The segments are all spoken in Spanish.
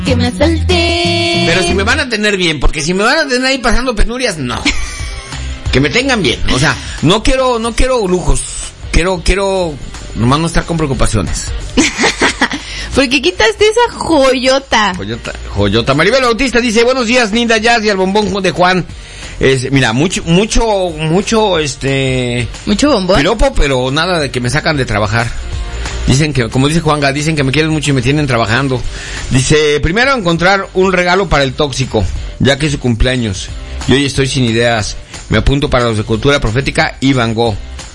Que me asalte. Pero si me van a tener bien, porque si me van a tener ahí pasando penurias, no. Que me tengan bien. O sea, no quiero lujos. Quiero nomás no estar con preocupaciones. ¿Por qué quitaste esa joyota? Joyota. Maribel Bautista dice, buenos días, Linda Jazz y al bombón de Juan. Mira, mucho ¿Mucho bombón? piropo, pero nada de que me sacan de trabajar. Dicen que, como dice Juanga, dicen que me quieren mucho y me tienen trabajando. Dice, primero encontrar un regalo para el tóxico, ya que es su cumpleaños. Y hoy estoy sin ideas. Me apunto para los de Cultura Profética y Van Gogh.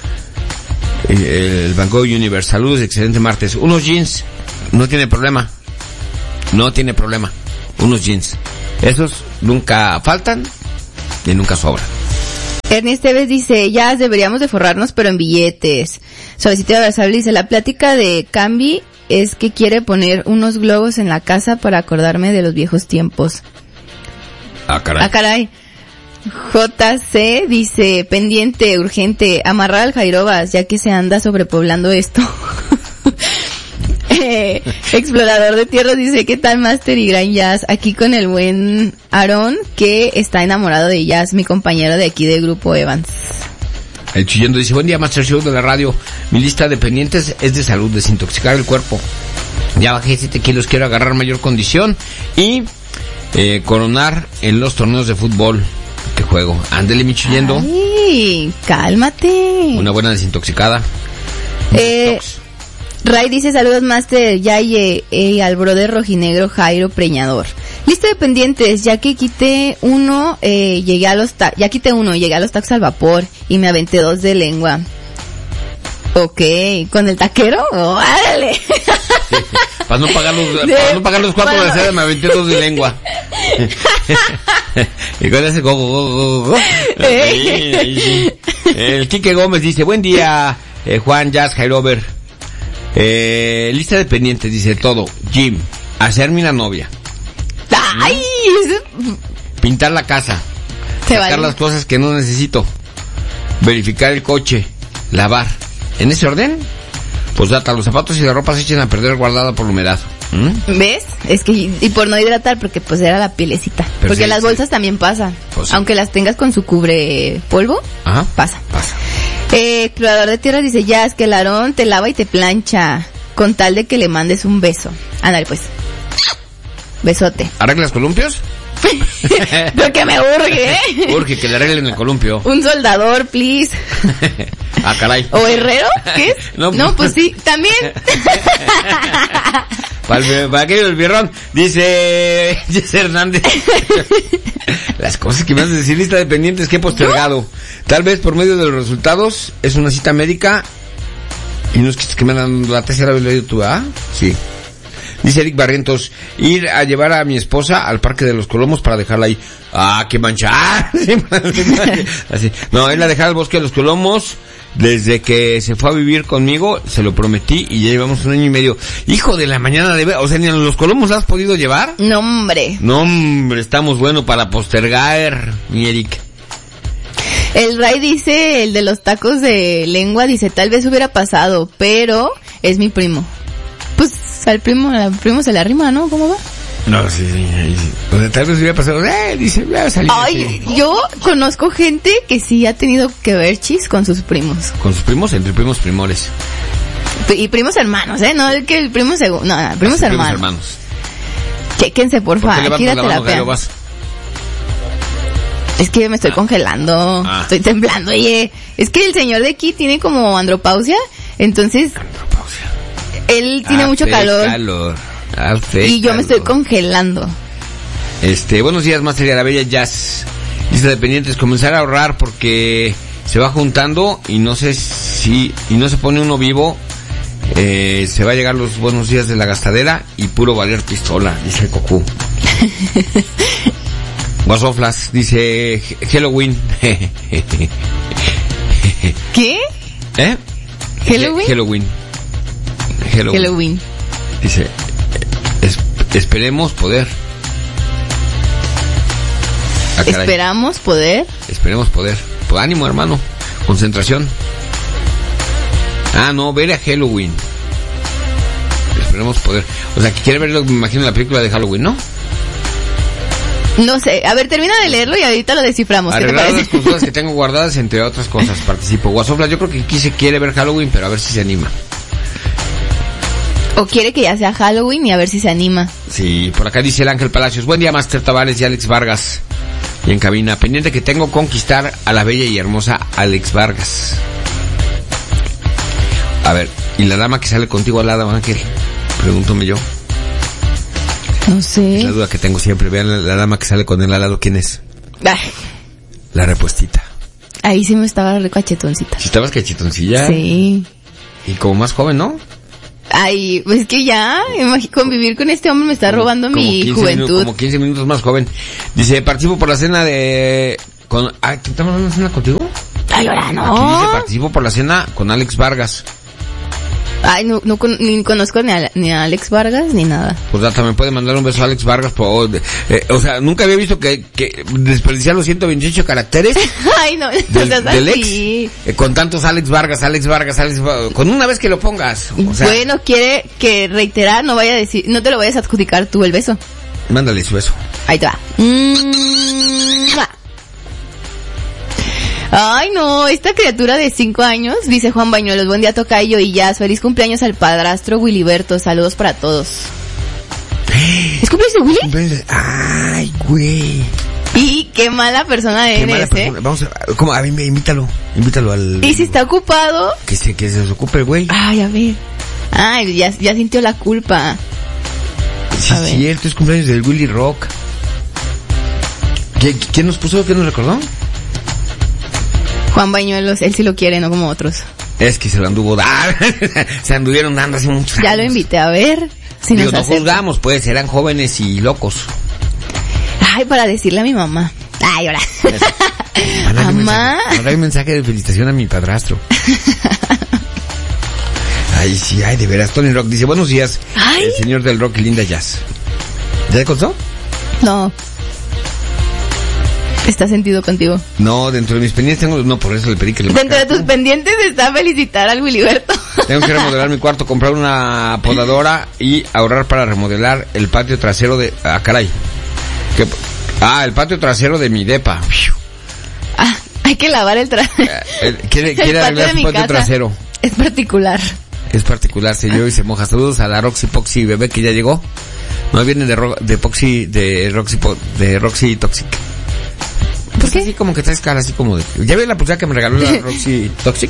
El Van Gogh Universe. Saludos, excelente martes. Unos jeans, no tiene problema. Unos jeans. Esos nunca faltan y nunca sobran. Ernie Esteves dice, ya deberíamos de forrarnos, pero en billetes. Suavecito de abrazable dice, la plática de Cambi es que quiere poner unos globos en la casa para acordarme de los viejos tiempos. Ah, caray. JC dice, pendiente, urgente, amarrar al Jairobas, ya que se anda sobrepoblando esto. Explorador de tierras dice, ¿qué tal Master y Gran Jazz? Aquí con el buen Aarón, que está enamorado de Jazz, mi compañero de aquí del grupo Evans. El Chillendo dice, buen día Master Show de la radio, mi lista de pendientes es de salud, desintoxicar el cuerpo. Ya bajé 7 kilos, quiero agarrar mayor condición y coronar en los torneos de fútbol que juego. Ándele, mi Chillendo. Ay, cálmate. Una buena desintoxicada. Ray dice, saludos Master, Yaye, al brother rojinegro Jairo Preñador. Lista de pendientes, ya quité uno, llegué a los tacos al vapor y me aventé 2 de lengua. Ok, ¿con el taquero? ¡Órale! Sí, para no pagar los 4 de seda me aventé 2 de lengua. Y con ese go. Sí. El Quique Gómez dice, buen día, Juan, Jazz, Jairover. Lista de pendientes, dice todo. Gym, hacerme una novia. ¡Ay! Pintar la casa. Sacar las cosas que no necesito. Verificar el coche. Lavar. ¿En ese orden? Pues data, los zapatos y la ropa se echan a perder guardada por la humedad. ¿Ves? Es que, y por no hidratar, porque pues era la pielecita. Pero porque sí, las bolsas también pasan. Pues sí. Aunque las tengas con su cubre polvo, pasa. Explorador de tierras dice, ya es que el Aarón te lava y te plancha, con tal de que le mandes un beso. Ándale pues. Besote. ¿Arreglas columpios? Porque me urge, Urge que le arreglen el columpio. Un soldador, please. Ah, caray. ¿O herrero? ¿Qué es? No, pues sí, también. Para aquello del birrón, dice Jess Hernández. Las cosas que me has de decir, lista de pendientes que he postergado. ¿No? Tal vez por medio de los resultados, es una cita médica y unos que me dan la tercera vez leído tú, ¿ah? Sí. Dice Eric Barrientos, ir a llevar a mi esposa al Parque de los Colomos para dejarla ahí. Ah, qué mancha. Así. No, él la dejar al Bosque de los Colomos. Desde que se fue a vivir conmigo, se lo prometí y ya llevamos 1 año y medio. Hijo de la mañana de ver, o sea, ni a los Colomos has podido llevar. No, hombre, estamos buenos para postergar, mi Eric. El Ray dice, el de los tacos de lengua, dice, tal vez hubiera pasado, pero es mi primo. Pues al primo se le arrima, ¿no? ¿Cómo va? No, sí. Pues, tal vez hubiera pasado, dice, voy a salir. Ay, yo conozco gente que sí ha tenido que ver chis con sus primos. ¿Con sus primos? Entre primos primores. Y primos hermanos, no el que el primo segundo, no, primos hermanos. Chéquense, porfa, aquí la terapia. Es que me estoy congelando, estoy temblando, oye. Es que el señor de aquí tiene como andropausia, entonces... Él tiene mucho calor. Y yo me estoy congelando. Buenos días, Master y la Bella Jazz. Lista de pendientes, comenzar a ahorrar porque se va juntando y no sé si, y no se pone uno vivo, se va a llegar los buenos días de la gastadera y puro valer pistola, dice Cocu. Guasoflas, dice Halloween. ¿Qué? Halloween. Dice, esperemos poder. ¿Esperamos poder? Esperemos poder. Pues ánimo, hermano. Concentración. No, ver a Halloween. esperemos poder. O sea, que quiere verlo, me imagino, la película de Halloween, ¿no? No sé, a ver, termina de leerlo y ahorita lo desciframos. Arreglar las cosas que tengo guardadas, entre otras cosas, participo. Guasofla, yo creo que aquí se quiere ver Halloween, pero a ver si se anima. O quiere que ya sea Halloween y a ver si se anima. Sí, por acá dice el Ángel Palacios. Buen día, Master Tavares y Alex Vargas. Y en cabina, pendiente que tengo conquistar a la bella y hermosa Alex Vargas. A ver, ¿y la dama que sale contigo al lado, Ángel? Pregúntame yo. No sé. Es la duda que tengo siempre. Vean la dama que sale con él al lado, ¿quién es? Ay. La repuestita. Ahí sí me estaba cachetoncita. ¿Sí estabas cachetoncilla? Sí. Y como más joven, ¿no? Ay, pues que ya, convivir con este hombre me está robando mi juventud. Como 15 minutos más joven. Dice, participo por la cena de... ¿Estamos en una cena contigo? Ay, ahora no. Aquí dice, participo por la cena con Alex Vargas. Ay, ni conozco ni a Alex Vargas ni nada. Pues también puede mandar un beso a Alex Vargas. O sea, nunca había visto que desperdiciar los 128 caracteres. Ay, no, del ex. Con tantos Alex Vargas. Con una vez que lo pongas. O sea, bueno, quiere que reiterar, no te lo vayas a adjudicar tú el beso. Mándale su beso. Ahí te va. Ay, no, esta criatura de 5 años, dice Juan Bañuelos, buen día tocayo y Jazz, feliz cumpleaños al padrastro Wiliberto, saludos para todos. ¿Es cumpleaños de Willy? Ay, güey. Y qué mala persona eres, Vamos a ver, invítalo al... ¿Y si está ocupado? Que se desocupe el güey. Ay, a ver. Ay, ya sintió la culpa. Sí, es cierto, es cumpleaños del Willy Rock. ¿Quién nos puso? ¿Quién nos recordó? Juan Bañuelos, él sí lo quiere, no como otros. Es que se lo anduvo se anduvieron dando hace muchos años. Ya lo invité a ver. Si no juzgamos, pues, eran jóvenes y locos. Ay, para decirle a mi mamá. Ay, ahora. Mamá. Ahora hay un mensaje de felicitación a mi padrastro. Ay, sí, ay, de veras. Tony Rock dice, buenos días. Ay. El señor del rock y linda jazz. ¿Ya te contó? No. ¿Está sentido contigo? No, dentro de mis pendientes tengo... No, por eso le pedí que le... Dentro de tus pendientes está felicitar al Wiliberto. Tengo que remodelar mi cuarto, comprar una podadora y ahorrar para remodelar el patio trasero de... Ah, caray. El patio trasero de mi depa. Hay que lavar el trasero. Quiere arreglar su patio trasero. Es particular. Es particular, se lleva y se moja. Saludos a la Roxy Poxy bebé que ya llegó. No, viene de Roxy Toxic. ¿Por qué? Así como que traes cara así como de... ¿Ya ves la pulsera que me regaló la Roxy Toxic?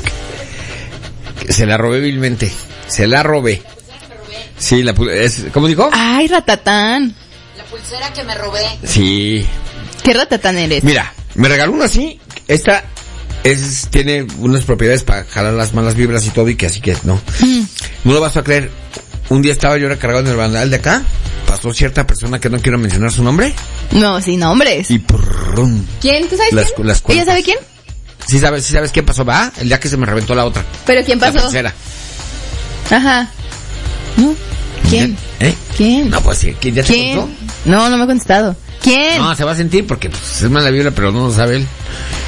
Se la robé vilmente. Se la robé. Sí, ¿cómo dijo? Ay, ratatán. La pulsera que me robé. Sí. ¿Qué ratatán eres? Mira, me regaló una así. Esta tiene unas propiedades para jalar las malas vibras y todo y que así que no. No lo vas a creer. Un día estaba yo recargado en el bandal de acá. Pasó cierta persona que no quiero mencionar su nombre. No, sin nombres. Y prrrrum. ¿Quién? ¿Tú sabes quién? ¿Ella sabe quién? Sí sabes quién pasó, ¿va? El día que se me reventó la otra. ¿Pero quién pasó? La tercera. Ajá. ¿No? ¿Quién? ¿Quién? No, pues sí. ¿Quién ya te contó? No me ha contestado. ¿Quién? No, se va a sentir porque pues, es mala vibra, pero no lo sabe él.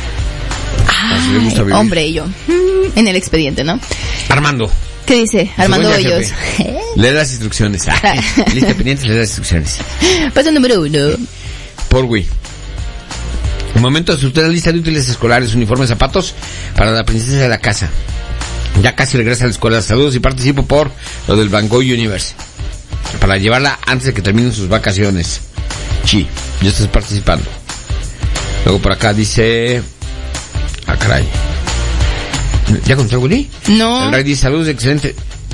Así le gusta vivir. Hombre, y yo. En el expediente, ¿no? Armando. ¿Qué dice? Armando Hoyos. Lee las instrucciones. Lista pendiente, lee las instrucciones. Paso número 1. Por Wii. Un momento, usted la lista de útiles escolares, uniformes, zapatos para la princesa de la casa. Ya casi regresa a la escuela. Saludos y participo por lo del Van Gogh Universe. Para llevarla antes de que terminen sus vacaciones. Sí, yo estoy participando. Luego por acá dice... Ah, caray. ¿Ya contó Willy? No. El Rey dice, saludos, excelente.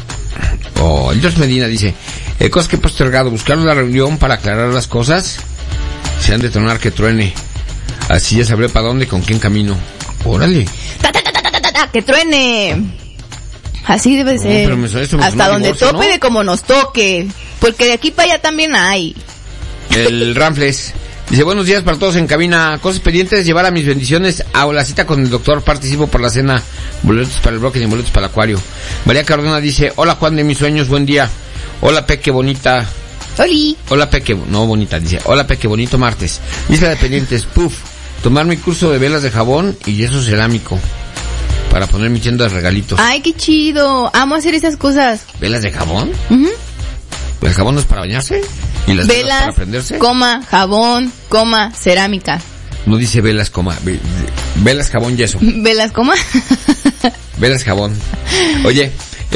El George Medina dice, cosas que he postergado, buscar una reunión para aclarar las cosas. Se han de tronar que truene. Así ya sabré para dónde y con quién camino. Órale. ¡Que truene! Así debe ser. Hasta donde divorcio, tope, ¿no? De como nos toque. Porque de aquí para allá también hay. El Ramfles dice, buenos días para todos en cabina. Cosas pendientes, llevar a mis bendiciones a la cita con el doctor. Participo por la cena. Boletos para el bloque y boletos para el acuario. María Cardona dice, hola Juan de mis sueños, buen día. Hola Peque bonita. Oli. Hola Peque, no bonita, dice, hola Peque bonito martes. Lista de pendientes, tomar mi curso de velas de jabón y yeso cerámico. Para poner mi tienda de regalitos. Ay, qué chido. Amo hacer esas cosas. ¿Velas de jabón? ¿El jabón no es para bañarse? ¿Y las velas para prenderse? Jabón, cerámica. No dice velas, velas, jabón, yeso. ¿Velas, Velas, jabón. Oye,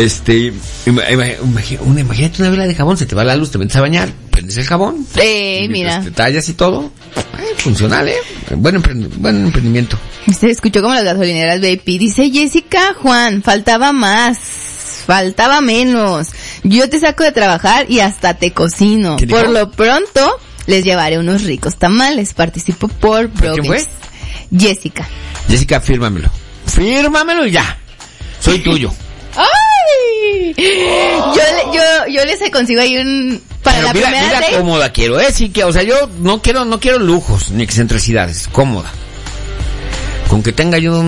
imagínate una vela de jabón, se te va la luz, te metes a bañar, prendes el jabón. Mira. Te tallas y todo. Funcional, buen emprendimiento. Se escuchó como las gasolineras, baby. Dice Jessica Juan, faltaba menos. Yo te saco de trabajar y hasta te cocino. Por lo pronto, les llevaré unos ricos tamales. Participo por Brokens. ¿Quién fue? Jessica, fírmamelo. Fírmamelo y ya. Soy tuyo. ¡Ay! Yo les consigo ahí un... Para la primera mira date. Cómoda quiero, sí que, o sea, yo no quiero lujos ni excentricidades. Cómoda. Con que tenga yo